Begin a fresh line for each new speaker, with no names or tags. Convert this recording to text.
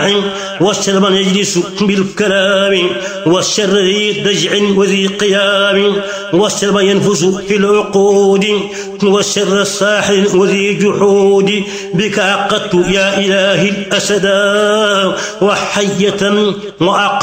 والشر من يجلس بالكلام والشر ذي دجع وذي قيام والشر من ينفس في العقود والشر الساحر وذي جحود بك عقدت يا إلهي الأسدا وحية وعقدت